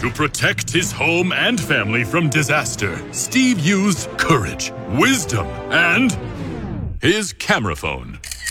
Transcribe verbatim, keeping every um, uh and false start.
To protect his home and family from disaster, Steve used courage, wisdom, and his camera phone.